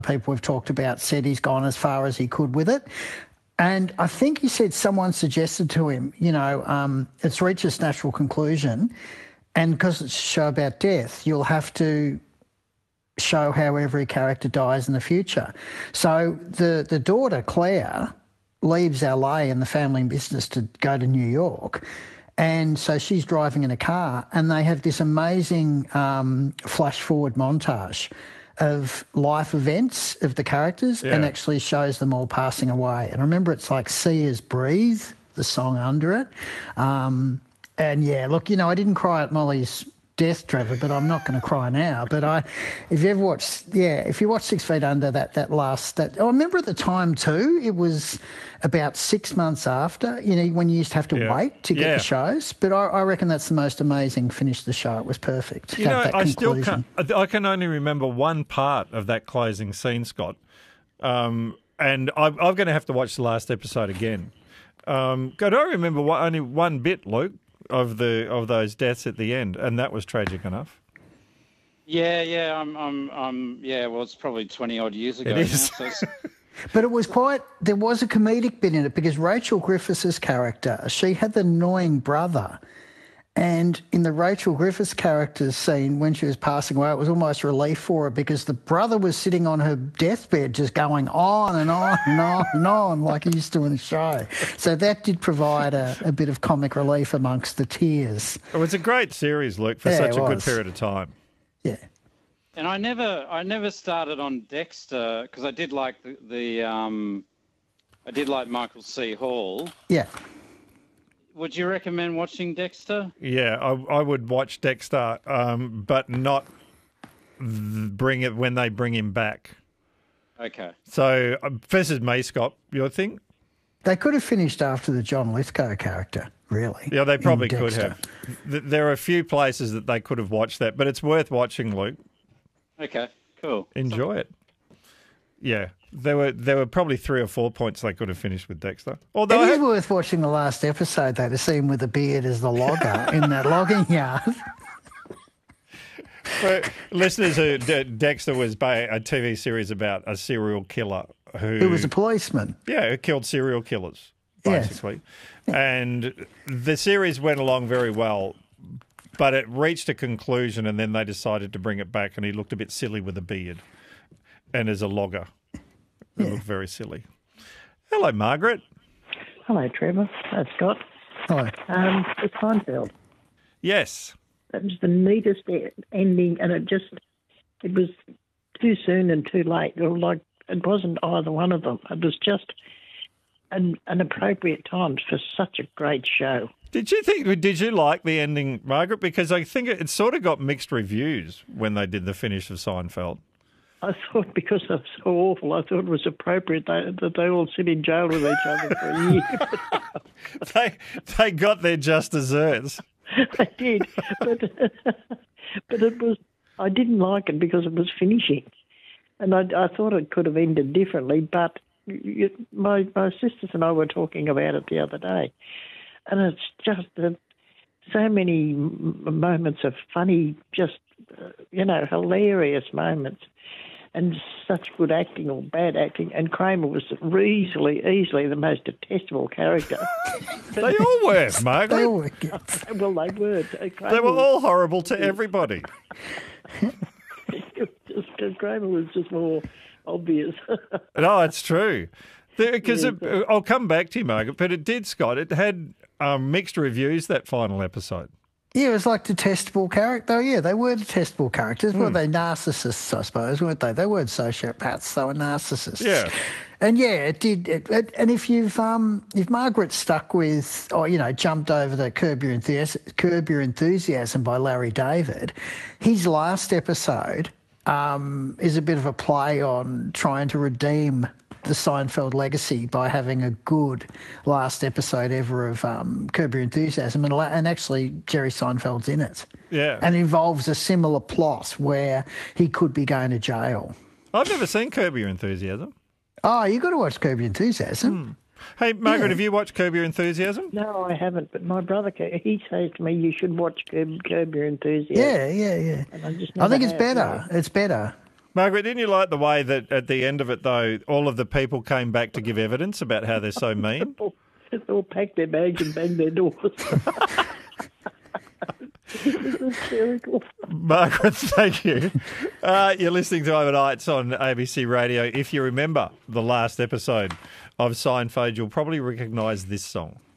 people we've talked about said he's gone as far as he could with it. And I think he said someone suggested to him, it's reached its natural conclusion, and because it's a show about death, you'll have to show how every character dies in the future. So the daughter, Claire, leaves LA and the family business to go to New York. And so she's driving in a car, and they have this amazing flash-forward montage of life events of the characters and actually shows them all passing away. And I remember it's like See Us Breathe, the song under it. And, look, I didn't cry at Molly's death, Trevor, but I'm not going to cry now. But if you watch 6 Feet Under, I remember at the time too, it was about 6 months after, when you used to have to wait to get the shows. But I reckon that's the most amazing finish to the show. It was perfect. I can only remember one part of that closing scene, Scott. And I'm going to have to watch the last episode again. I remember only one bit, Luke, of those deaths at the end, and that was tragic enough. Yeah. Well, it's probably 20 odd years ago. It is. Now, so but there was a comedic bit in it because Rachel Griffiths' character, she had the annoying brother. And in the Rachel Griffiths character's scene when she was passing away, it was almost relief for her because the brother was sitting on her deathbed just going on and on and on and on like he used to in the show. So that did provide a bit of comic relief amongst the tears. It was a great series, Luke, for such a good period of time. Yeah. And I never started on Dexter because I did like I did like Michael C. Hall. Yeah. Would you recommend watching Dexter? Yeah, I would watch Dexter, but not bring it when they bring him back. Okay. So, versus me, Scott, your thing? They could have finished after the John Lithgow character, really. Yeah, they probably could have. There are a few places that they could have watched that, but it's worth watching, Luke. Okay, cool. Enjoy it. Yeah. There were probably 3 or 4 points they could have finished with Dexter. Although it is worth watching the last episode, though, to see him with a beard as the logger in that logging yard. For listeners, Dexter was a TV series about a serial killer who was a policeman. Yeah, who killed serial killers, basically. Yes. And the series went along very well, but it reached a conclusion, and then they decided to bring it back, and he looked a bit silly with a beard and as a logger. It looked very silly. Hello, Margaret. Hello, Trevor. Hi, Scott. Hello. It's Seinfeld. Yes. That was the neatest ending, and it was too soon and too late. It wasn't either one of them. It was just an appropriate time for such a great show. Did you like the ending, Margaret? Because I think it sort of got mixed reviews when they did the finish of Seinfeld. I thought because they were so awful, I thought it was appropriate that they all sit in jail with each other for a year. They got their just desserts. They did, but it was. I didn't like it because it was finishing, and I thought it could have ended differently. But my sisters and I were talking about it the other day, and it's just so many moments of funny, just hilarious moments. And such good acting or bad acting, and Kramer was easily the most detestable character. They all were, Margaret. They all were. Well, they were. They were all horrible to everybody. Kramer was just more obvious. No, it's true. Because I'll come back to you, Margaret, but it did, Scott. It had mixed reviews, that final episode. Yeah, it was like detestable character. Yeah, they were detestable characters. Were they narcissists, I suppose, weren't they? They weren't sociopaths, they were narcissists. Yeah. And yeah, it did. And if if Margaret stuck with, jumped over the Curb Your Enthusiasm by Larry David, his last episode is a bit of a play on trying to redeem the Seinfeld legacy by having a good last episode ever of Curb Your Enthusiasm, and actually Jerry Seinfeld's in it. Yeah. And involves a similar plot where he could be going to jail. I've never seen Curb Your Enthusiasm. Oh, you got to watch Curb Your Enthusiasm. Hey, Margaret, have you watched Curb Your Enthusiasm? No, I haven't, but my brother, he says to me, you should watch Curb Your Enthusiasm. Yeah. And I think it's better. No. It's better. Margaret, didn't you like the way that at the end of it, though, all of the people came back to give evidence about how they're so mean? They all packed their bags and banged their doors. It was hysterical. Margaret, thank you. You're listening to Overnights on ABC Radio. If you remember the last episode of Seinfeld, you'll probably recognise this song.